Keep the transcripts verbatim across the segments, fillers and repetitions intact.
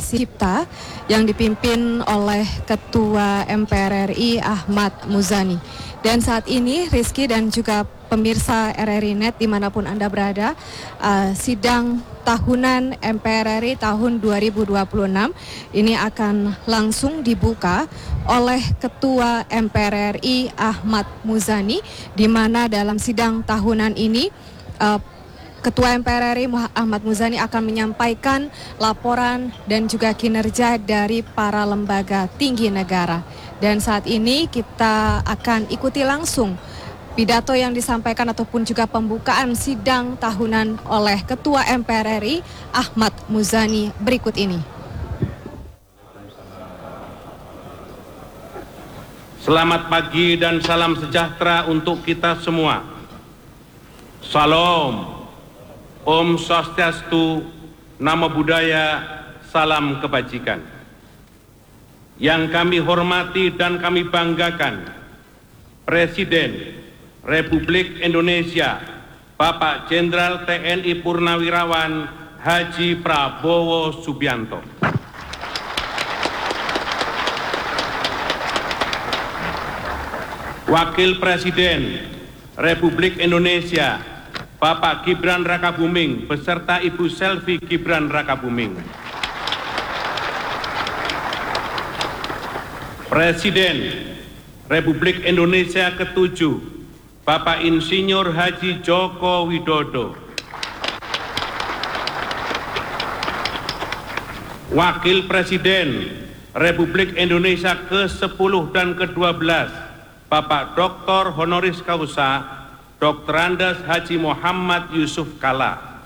Komisi Cipta yang dipimpin oleh Ketua M P R R I Ahmad Muzani. Dan saat ini Rizky dan juga pemirsa R R I Net dimanapun Anda berada, uh, sidang tahunan M P R R I tahun dua ribu dua puluh enam ini akan langsung dibuka oleh Ketua M P R R I Ahmad Muzani, di mana dalam sidang tahunan ini uh, Ketua M P R R I Ahmad Muzani akan menyampaikan laporan dan juga kinerja dari para lembaga tinggi negara. Dan saat ini kita akan ikuti langsung pidato yang disampaikan ataupun juga pembukaan sidang tahunan oleh Ketua M P R R I Ahmad Muzani berikut ini. Selamat pagi dan salam sejahtera untuk kita semua. Salam, Om Swastiastu, Namo Buddhaya, salam kebajikan. Yang kami hormati dan kami banggakan, Presiden Republik Indonesia, Bapak Jenderal T N I Purnawirawan Haji Prabowo Subianto. Wakil Presiden Republik Indonesia, Bapak Gibran Rakabuming beserta Ibu Selvi Gibran Rakabuming. Presiden Republik Indonesia ketujuh, Bapak Insinyur Haji Joko Widodo. Wakil Presiden Republik Indonesia ke sepuluh dan ke dua belas, Bapak Doktor Honoris Causa Doktor Andes Haji Muhammad Yusuf Kalla.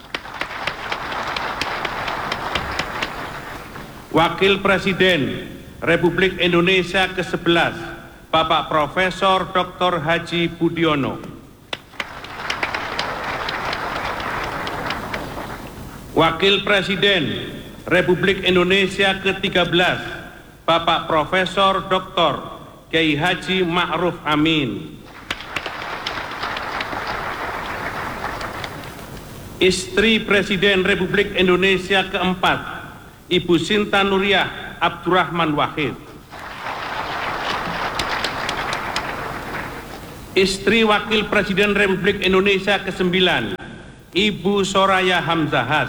Wakil Presiden Republik Indonesia ke sebelas, Bapak Profesor Doktor Haji Budiono. Wakil Presiden Republik Indonesia ke tiga belas, Bapak Profesor Doktor Kiai Haji Ma'ruf Amin. Istri Presiden Republik Indonesia keempat, Ibu Sinta Nuriyah Abdurrahman Wahid. Istri Wakil Presiden Republik Indonesia kesembilan, Ibu Soraya Hamzahas.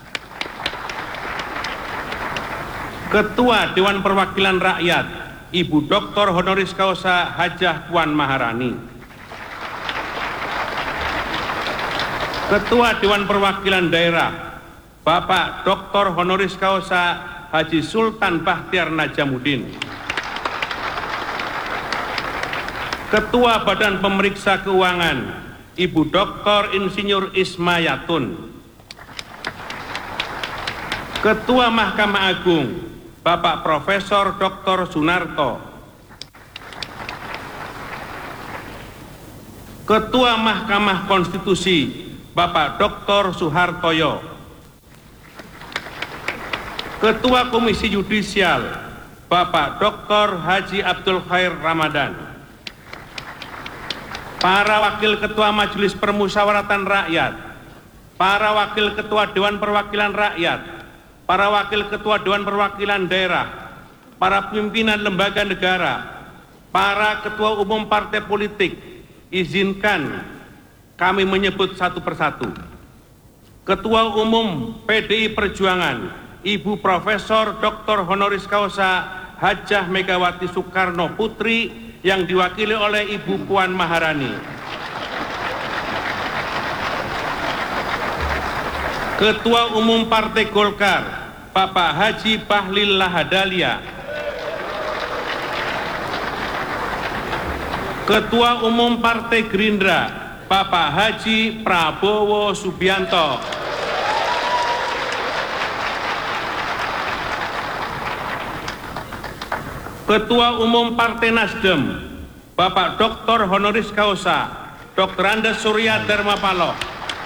Ketua Dewan Perwakilan Rakyat, Ibu Doktor Honoris Causa Hajah Puan Maharani. Ketua Dewan Perwakilan Daerah, Bapak Doktor Honoris Causa Haji Sultan Bahtiar Najamuddin. Ketua Badan Pemeriksa Keuangan, Ibu Doktor Insinyur Ismayatun. Ketua Mahkamah Agung, Bapak Profesor Doktor Sunarto. Ketua Mahkamah Konstitusi, Bapak Doktor Suhartoyo. Ketua Komisi Yudisial, Bapak Doktor Haji Abdul Khair Ramadan. Para Wakil Ketua Majelis Permusyawaratan Rakyat, para Wakil Ketua Dewan Perwakilan Rakyat, para Wakil Ketua Dewan Perwakilan Daerah, para pimpinan lembaga negara, para Ketua Umum Partai Politik, izinkan kami menyebut satu persatu. Ketua Umum P D I Perjuangan, Ibu Profesor Doktor Honoris Causa Hajah Megawati Soekarno Putri yang diwakili oleh Ibu Puan Maharani. Ketua Umum Partai Golkar, Bapak Haji Bahlil Lahadalia. Ketua Umum Partai Gerindra, Bapak Haji Prabowo Subianto. Ketua Umum Partai Nasdem, Bapak Doktor Honoris Causa Doktor Andes Surya Dharma Paloh.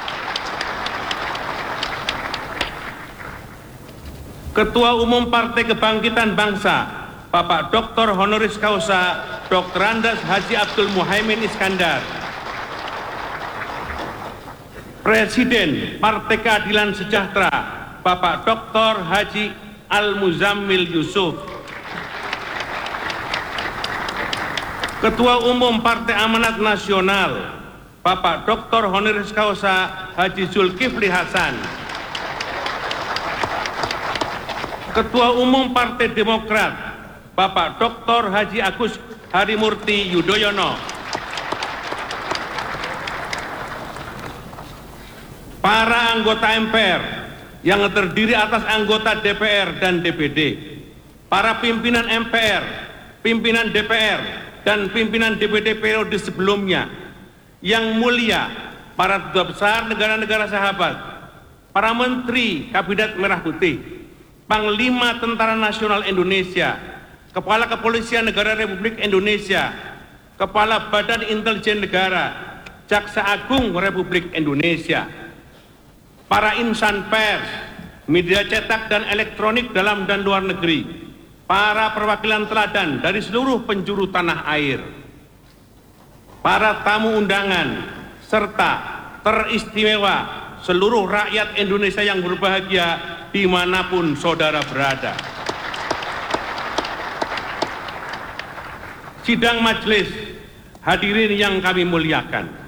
Ketua Umum Partai Kebangkitan Bangsa, Bapak Doktor Honoris Causa Doktor Andes Haji Abdul Muhaimin Iskandar. Presiden Partai Keadilan Sejahtera, Bapak Doktor Haji Al-Muzammil Yusuf. Ketua Umum Partai Amanat Nasional, Bapak Doktor Honoris Causa Haji Zulkifli Hasan. Ketua Umum Partai Demokrat, Bapak Doktor Haji Agus Harimurti Yudhoyono. Para anggota M P R yang terdiri atas anggota D P R dan D P D, para pimpinan M P R, pimpinan D P R, dan pimpinan D P D periode sebelumnya, yang mulia para duta besar negara-negara sahabat, para menteri Kabinet Merah Putih, Panglima Tentara Nasional Indonesia, Kepala Kepolisian Negara Republik Indonesia, Kepala Badan Intelijen Negara, Jaksa Agung Republik Indonesia, para insan pers, media cetak dan elektronik dalam dan luar negeri, para perwakilan teladan dari seluruh penjuru tanah air, para tamu undangan, serta teristimewa seluruh rakyat Indonesia yang berbahagia dimanapun saudara berada. Sidang majelis, hadirin yang kami muliakan.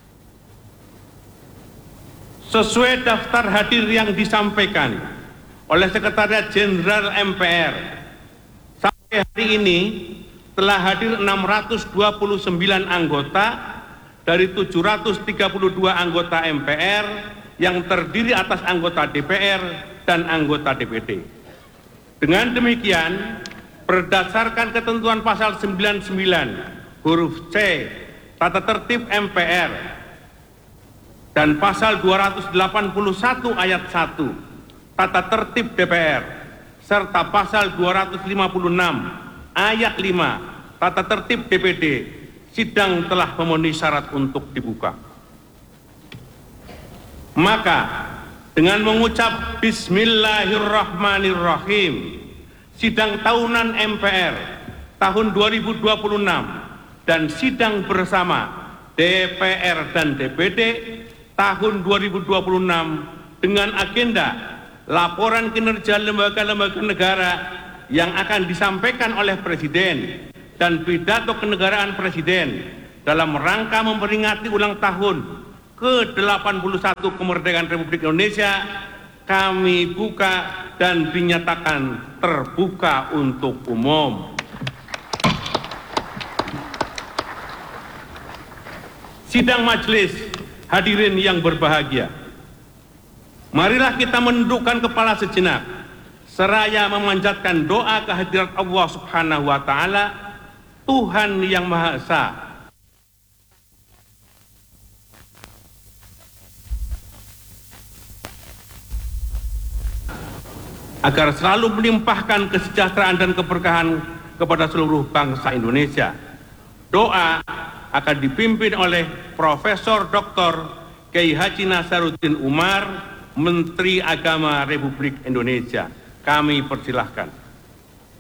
Sesuai daftar hadir yang disampaikan oleh Sekretariat Jenderal M P R, sampai hari ini telah hadir enam ratus dua puluh sembilan anggota dari tujuh ratus tiga puluh dua anggota M P R yang terdiri atas anggota D P R dan anggota D P D. Dengan demikian, berdasarkan ketentuan pasal sembilan puluh sembilan huruf C Tata Tertib M P R dan pasal dua ratus delapan puluh satu ayat satu Tata Tertib D P R serta pasal dua ratus lima puluh enam ayat lima Tata Tertib D P D, sidang telah memenuhi syarat untuk dibuka. Maka dengan mengucap Bismillahirrahmanirrahim, sidang tahunan M P R tahun dua ribu dua puluh enam dan sidang bersama D P R dan D P D tahun dua ribu dua puluh enam dengan agenda laporan kinerja lembaga-lembaga negara yang akan disampaikan oleh Presiden dan pidato kenegaraan Presiden dalam rangka memperingati ulang tahun ke delapan puluh satu kemerdekaan Republik Indonesia kami buka dan dinyatakan terbuka untuk umum. Sidang majelis, hadirin yang berbahagia, marilah kita menundukkan kepala sejenak seraya memanjatkan doa kehadirat Allah Subhanahu wa taala, Tuhan yang Maha Esa, agar selalu melimpahkan kesejahteraan dan keberkahan kepada seluruh bangsa Indonesia. Doa akan dipimpin oleh Profesor Doktor Kiai Haji Nasaruddin Umar, Menteri Agama Republik Indonesia. Kami persilahkan.